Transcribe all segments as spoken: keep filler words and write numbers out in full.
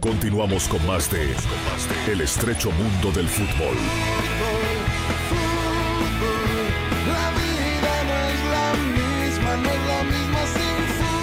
Continuamos con más de El estrecho mundo del fútbol. La vida no es la misma, no es la misma sin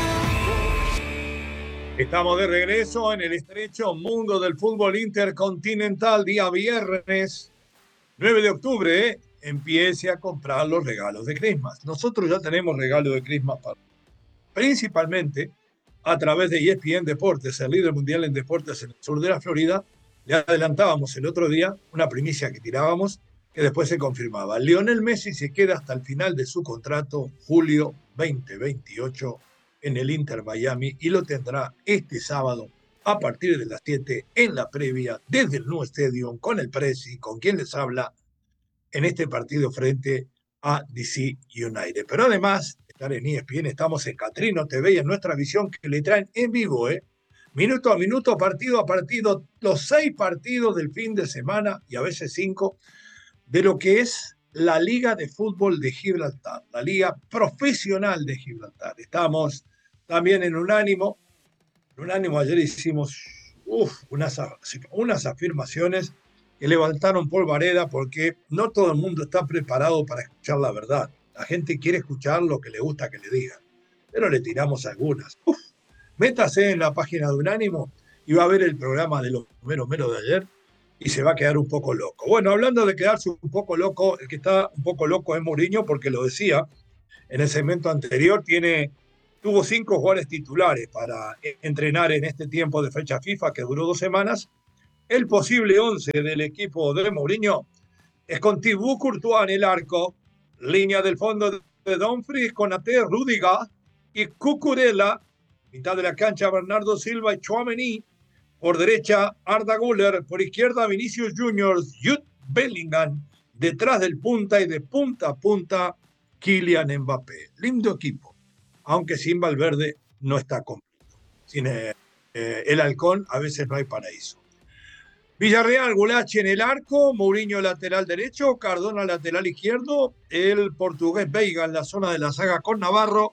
fútbol. Estamos de regreso en el estrecho mundo del fútbol intercontinental, día viernes nueve de octubre. ¿eh? Empiece a comprar los regalos de Christmas. Nosotros ya tenemos regalos de Christmas para, principalmente a través de E S P N Deportes, el líder mundial en deportes en el sur de la Florida. Le adelantábamos el otro día una primicia que tirábamos, que después se confirmaba. Lionel Messi se queda hasta el final de su contrato, julio veinte veintiocho, en el Inter Miami, y lo tendrá este sábado a partir de las siete en la previa desde el Nou Stadium con el Presi, con quien les habla en este partido frente a D C United. Pero además, estar en E S P N, estamos en Catrino T V y en nuestra visión que le traen en vivo, ¿eh? minuto a minuto, partido a partido, los seis partidos del fin de semana y a veces cinco de lo que es la Liga de Fútbol de Gibraltar, la Liga Profesional de Gibraltar. Estamos también en Unánimo. En Unánimo ayer hicimos uf, unas, unas afirmaciones que levantaron polvareda porque no todo el mundo está preparado para escuchar la verdad. La gente quiere escuchar lo que le gusta que le digan, pero le tiramos algunas. Uf, métase en la página de Unánimo y va a ver el programa de los meros meros de ayer y se va a quedar un poco loco. Bueno, hablando de quedarse un poco loco, el que está un poco loco es Mourinho, porque lo decía en el segmento anterior, tiene, tuvo cinco jugadores titulares para entrenar en este tiempo de fecha FIFA que duró dos semanas. El posible once del equipo de Mourinho es con Thibaut Courtois en el arco, línea del fondo de Dumfries, Konaté, Rudiger y Cucurella, mitad de la cancha Bernardo Silva y Tchouaméni, por derecha Arda Güler, por izquierda Vinicius Junior, Jude Bellingham, detrás del punta y de punta a punta Kylian Mbappé. Lindo equipo, aunque sin Valverde no está completo. Sin eh, eh, el halcón a veces no hay paraíso. Villarreal, Gulachi en el arco, Mourinho lateral derecho, Cardona lateral izquierdo, el portugués Veiga en la zona de la saga con Navarro,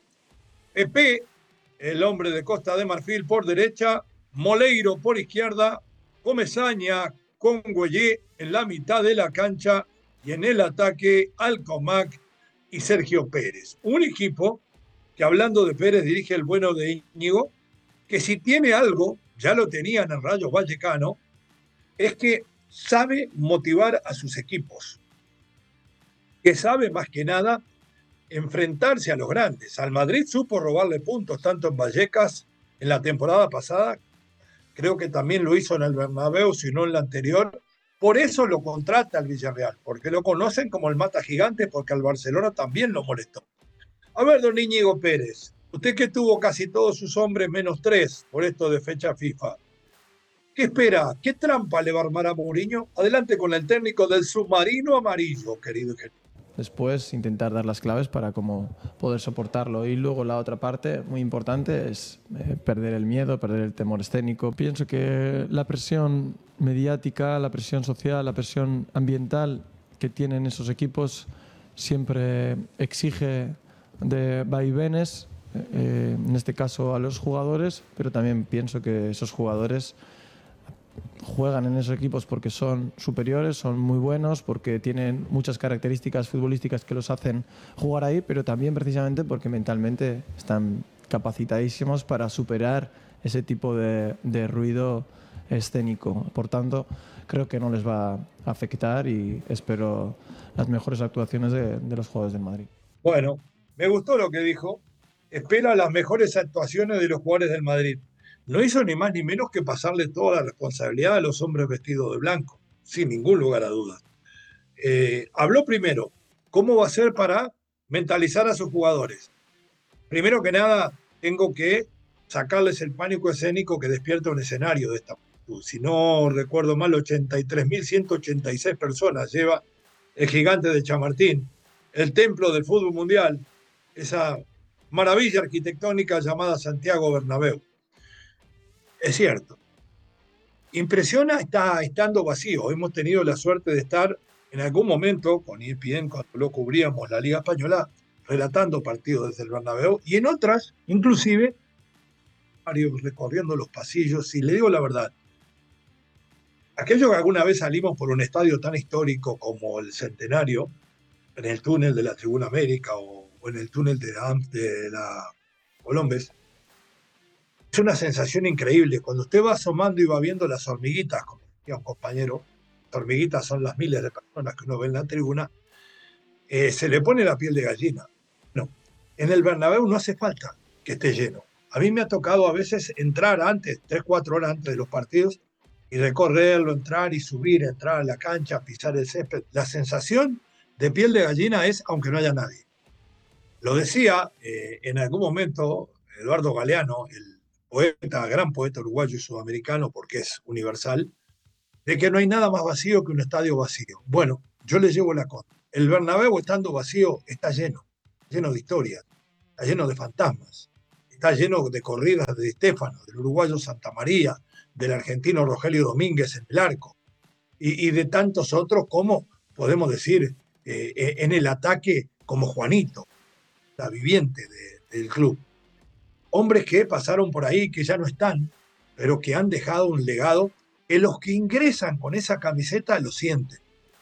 Pepe, el hombre de Costa de Marfil por derecha, Moleiro por izquierda, Comesaña con Güellé en la mitad de la cancha y en el ataque Alcomac y Sergio Pérez. Un equipo que, hablando de Pérez, dirige el bueno de Íñigo, que si tiene algo, ya lo tenía en el Rayo Vallecano, es que sabe motivar a sus equipos, que sabe más que nada enfrentarse a los grandes. Al Madrid supo robarle puntos tanto en Vallecas en la temporada pasada, creo que también lo hizo en el Bernabéu, si no en la anterior. Por eso lo contrata al Villarreal, porque lo conocen como el mata gigante, porque al Barcelona también lo molestó. A ver, don Íñigo Pérez, usted que tuvo casi todos sus hombres menos tres por esto de fecha FIFA, ¿qué espera? ¿Qué trampa le va a armar a Mourinho? Adelante con el técnico del submarino amarillo, querido. Después intentar dar las claves para cómo poder soportarlo. Y luego la otra parte muy importante es eh, perder el miedo, perder el temor escénico. Pienso que la presión mediática, la presión social, la presión ambiental que tienen esos equipos siempre exige de vaivenes, eh, en este caso a los jugadores, pero también pienso que esos jugadores juegan en esos equipos porque son superiores, son muy buenos, porque tienen muchas características futbolísticas que los hacen jugar ahí, pero también precisamente porque mentalmente están capacitadísimos para superar ese tipo de, de ruido escénico. Por tanto, creo que no les va a afectar y espero las mejores actuaciones de, de los jugadores del Madrid. Bueno, me gustó lo que dijo. Espera las mejores actuaciones de los jugadores del Madrid. No hizo ni más ni menos que pasarle toda la responsabilidad a los hombres vestidos de blanco, sin ningún lugar a dudas. Eh, habló primero, ¿cómo va a ser para mentalizar a sus jugadores? Primero que nada, tengo que sacarles el pánico escénico que despierta un escenario de esta magnitud. Si no recuerdo mal, ochenta y tres mil ciento ochenta y seis personas lleva el gigante de Chamartín, el templo del fútbol mundial, esa maravilla arquitectónica llamada Santiago Bernabéu. Es cierto. Impresiona está estando vacío. Hemos tenido la suerte de estar en algún momento con E S P N, cuando lo cubríamos la Liga Española, relatando partidos desde el Bernabéu, y en otras, inclusive, recorriendo los pasillos. Y le digo la verdad, Aquellos que alguna vez salimos por un estadio tan histórico como el Centenario, en el túnel de la Tribuna América o, o en el túnel de la, de la Colombes, es una sensación increíble. Cuando usted va asomando y va viendo las hormiguitas, como decía un compañero, las hormiguitas son las miles de personas que uno ve en la tribuna, eh, se le pone la piel de gallina. No, en el Bernabéu no hace falta que esté lleno. A mí me ha tocado a veces entrar antes, tres, cuatro horas antes de los partidos, y recorrerlo, entrar y subir, entrar a la cancha, pisar el césped. La sensación de piel de gallina es aunque no haya nadie. Lo decía eh, en algún momento Eduardo Galeano, el poeta, gran poeta uruguayo y sudamericano, porque es universal, de que no hay nada más vacío que un estadio vacío. Bueno, yo le llevo la contra. El Bernabéu, estando vacío, está lleno, lleno de historias, está lleno de fantasmas, está lleno de corridas de Di Stéfano, del uruguayo Santa María, del argentino Rogelio Domínguez en el arco, y, y de tantos otros como, podemos decir, eh, en el ataque como Juanito, la viviente de, del club. Hombres que pasaron por ahí, que ya no están, pero que han dejado un legado que los que ingresan con esa camiseta lo sienten.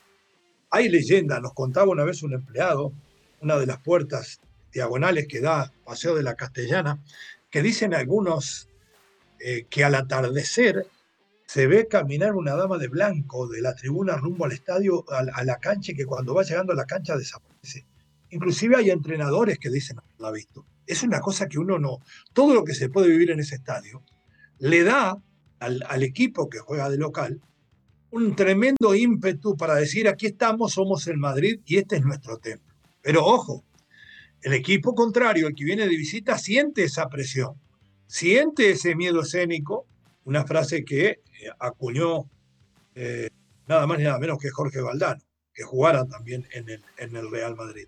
Hay leyenda, nos contaba una vez un empleado, una de las puertas diagonales que da Paseo de la Castellana, que dicen algunos eh, que al atardecer se ve caminar una dama de blanco de la tribuna rumbo al estadio, a, a la cancha, y que cuando va llegando a la cancha desaparece. Inclusive hay entrenadores que dicen haberla visto. Es una cosa que uno no... Todo lo que se puede vivir en ese estadio le da al, al equipo que juega de local un tremendo ímpetu para decir aquí estamos, somos el Madrid y este es nuestro templo. Pero ojo, el equipo contrario, el que viene de visita, siente esa presión, siente ese miedo escénico, una frase que eh, acuñó eh, nada más ni nada menos que Jorge Valdano, que jugara también en el, en el Real Madrid.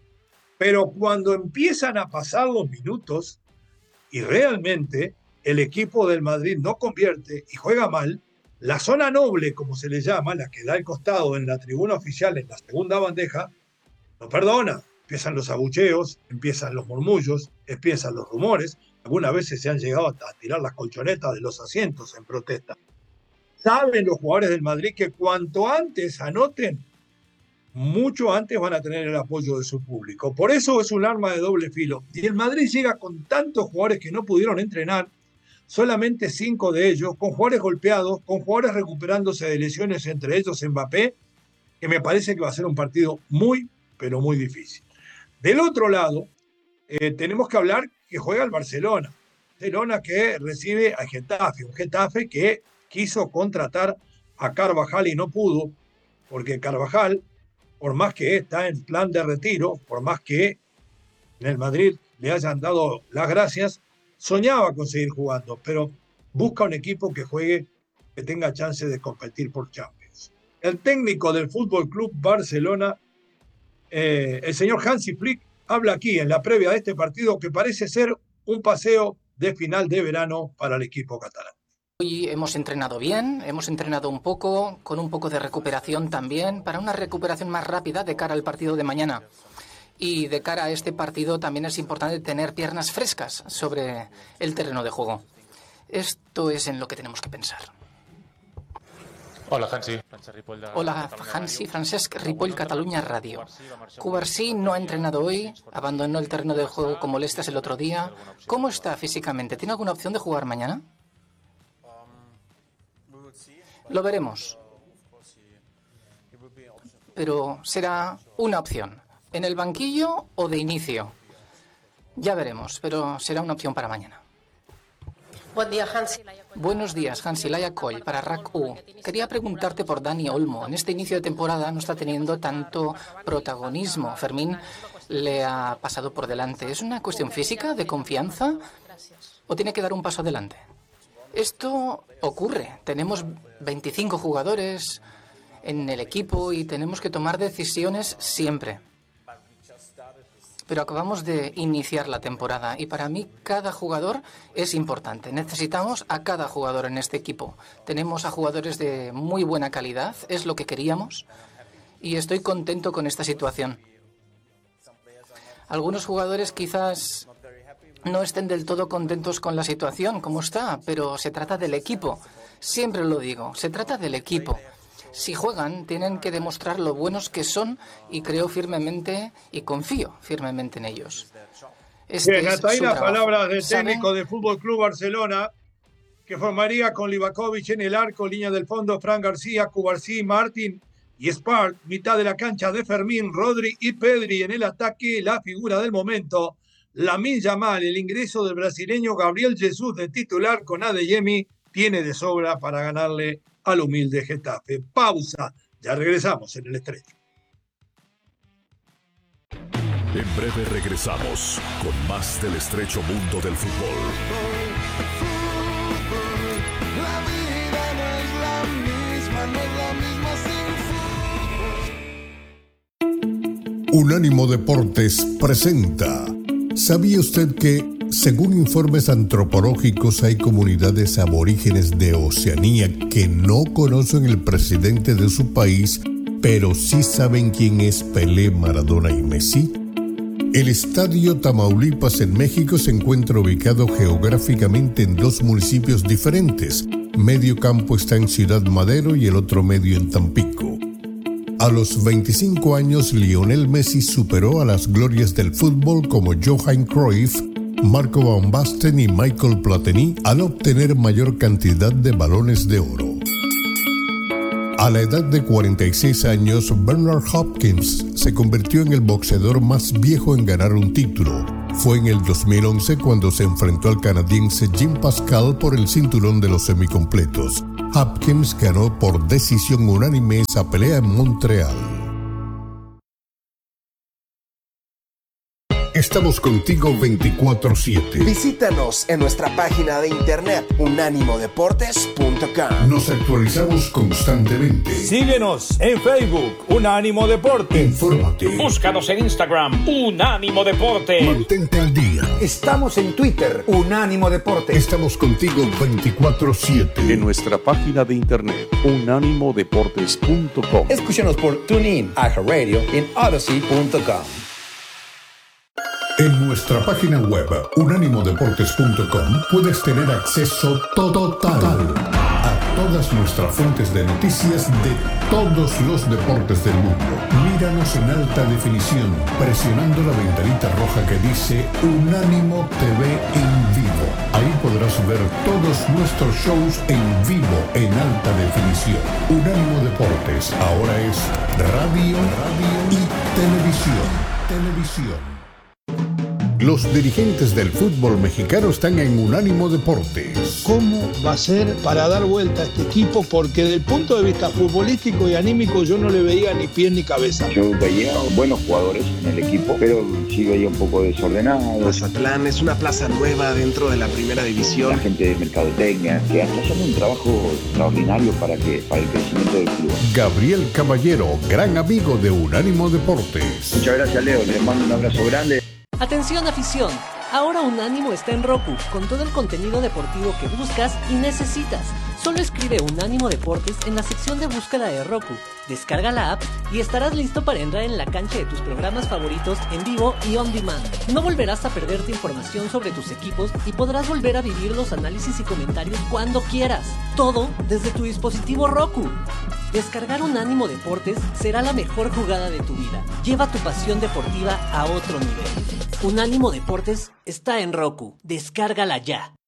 Pero cuando empiezan a pasar los minutos y realmente el equipo del Madrid no convierte y juega mal, la zona noble, como se le llama, la que da el costado en la tribuna oficial, en la segunda bandeja, no perdona. Empiezan los abucheos, empiezan los murmullos, empiezan los rumores. Algunas veces se han llegado a tirar las colchonetas de los asientos en protesta. Saben los jugadores del Madrid que cuanto antes anoten, mucho antes van a tener el apoyo de su público. Por eso es un arma de doble filo. Y el Madrid llega con tantos jugadores que no pudieron entrenar, solamente cinco de ellos, con jugadores golpeados, con jugadores recuperándose de lesiones, entre ellos Mbappé, que me parece que va a ser un partido muy, pero muy difícil. Del otro lado, eh, tenemos que hablar que juega el Barcelona. Barcelona que recibe a Getafe, un Getafe que quiso contratar a Carvajal y no pudo, porque Carvajal, por más que está en plan de retiro, por más que en el Madrid le hayan dado las gracias, soñaba con seguir jugando, pero busca un equipo que juegue, que tenga chance de competir por Champions. El técnico del Fútbol Club Barcelona, eh, el señor Hansi Flick, habla aquí en la previa de este partido que parece ser un paseo de final de verano para el equipo catalán. Hoy hemos entrenado bien, hemos entrenado un poco, con un poco de recuperación también, para una recuperación más rápida de cara al partido de mañana. Y de cara a este partido también es importante tener piernas frescas sobre el terreno de juego. Esto es en lo que tenemos que pensar. Hola, Hansi. Hola, Hansi, Francesc Ripoll, Catalunya Radio. Cubarsí no ha entrenado hoy, abandonó el terreno de juego con molestias el otro día. ¿Cómo está físicamente? ¿Tiene alguna opción de jugar mañana? Lo veremos. Pero será una opción. ¿En el banquillo o de inicio? Ya veremos, pero será una opción para mañana. Buen día, Hansi. Buenos días, Hansi Laia Coll, para R A C U. Quería preguntarte por Dani Olmo. En este inicio de temporada no está teniendo tanto protagonismo. Fermín le ha pasado por delante. ¿Es una cuestión física, de confianza, o tiene que dar un paso adelante? Esto ocurre. Tenemos veinticinco jugadores en el equipo y tenemos que tomar decisiones siempre. Pero acabamos de iniciar la temporada y para mí cada jugador es importante. Necesitamos a cada jugador en este equipo. Tenemos a jugadores de muy buena calidad, es lo que queríamos, y estoy contento con esta situación. Algunos jugadores quizás no estén del todo contentos con la situación como está, pero se trata del equipo. Siempre lo digo, se trata del equipo. Si juegan, tienen que demostrar lo buenos que son y creo firmemente y confío firmemente en ellos. Este Bien, es hasta ahí su las trabajo. palabras del ¿Saben? técnico del Fútbol Club Barcelona, que formaría con Livakovic en el arco, línea del fondo, Fran García, Cubarsí, Martín y Espart, mitad de la cancha de Fermín, Rodri y Pedri en el ataque, la figura del momento, Lamine Yamal, el ingreso del brasileño Gabriel Jesús de titular con Adeyemi, tiene de sobra para ganarle al humilde Getafe. Pausa, ya regresamos en el estrecho. En breve regresamos con más del estrecho mundo del fútbol. La vida no es la misma, no es la misma sin fútbol. Unánimo Deportes presenta. ¿Sabía usted que, según informes antropológicos, hay comunidades aborígenes de Oceanía que no conocen el presidente de su país, pero sí saben quién es Pelé, Maradona y Messi? El Estadio Tamaulipas en México se encuentra ubicado geográficamente en dos municipios diferentes. Medio campo está en Ciudad Madero y el otro medio en Tampico. A los veinticinco años, Lionel Messi superó a las glorias del fútbol como Johan Cruyff, Marco Van Basten y Michael Platini al obtener mayor cantidad de balones de oro. A la edad de cuarenta y seis años, Bernard Hopkins se convirtió en el boxeador más viejo en ganar un título. Fue en el dos mil once cuando se enfrentó al canadiense Jim Pascal por el cinturón de los semicompletos. Hopkins ganó por decisión unánime esa pelea en Montreal. Estamos contigo veinticuatro siete. Visítanos en nuestra página de internet unánimo deportes punto com. Nos actualizamos constantemente. Síguenos en Facebook, Unánimo Deportes. Infórmate. Búscanos en Instagram, Unánimo Deportes. Mantente al día. Estamos en Twitter, Unánimo Deportes. Estamos contigo veinticuatro siete. En nuestra página de internet, unánimo deportes punto com. Escúchanos por TuneIn, iHeartRadio y en Odyssey punto com. En nuestra página web, unánimo deportes punto com, puedes tener acceso total a todas nuestras fuentes de noticias de todos los deportes del mundo. Míranos en alta definición, presionando la ventanita roja que dice Unánimo T V en vivo. Ahí podrás ver todos nuestros shows en vivo en alta definición. Unánimo Deportes ahora es radio, radio y televisión. Televisión. Los dirigentes del fútbol mexicano están en Unánimo Deportes. ¿Cómo va a ser para dar vuelta a este equipo? Porque desde el punto de vista futbolístico y anímico yo no le veía ni pie ni cabeza. Yo veía buenos jugadores en el equipo, pero sí veía un poco desordenado. Mazatlán es una plaza nueva dentro de la primera división. La gente de mercadotecnia que está haciendo un trabajo extraordinario para, que, para el crecimiento del club. Gabriel Caballero, gran amigo de Unánimo Deportes. Muchas gracias, Leo. Les mando un abrazo grande. Atención afición, ahora Unánimo está en Roku, con todo el contenido deportivo que buscas y necesitas. Solo escribe Unánimo Deportes en la sección de búsqueda de Roku, descarga la app y estarás listo para entrar en la cancha de tus programas favoritos en vivo y on demand. No volverás a perderte información sobre tus equipos y podrás volver a vivir los análisis y comentarios cuando quieras. Todo desde tu dispositivo Roku. Descargar Unánimo Deportes será la mejor jugada de tu vida. Lleva tu pasión deportiva a otro nivel. Unánimo Deportes está en Roku. Descárgala ya.